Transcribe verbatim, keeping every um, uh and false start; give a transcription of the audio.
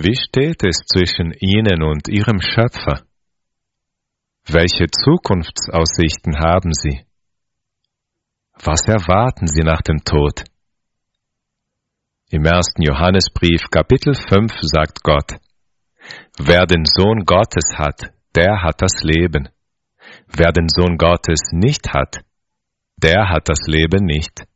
Wie steht es zwischen Ihnen und Ihrem Schöpfer? Welche Zukunftsaussichten haben Sie? Was erwarten Sie nach dem Tod? Im ersten Johannesbrief, Kapitel fünf, sagt Gott: Wer den Sohn Gottes hat, der hat das Leben. Wer den Sohn Gottes nicht hat, der hat das Leben nicht.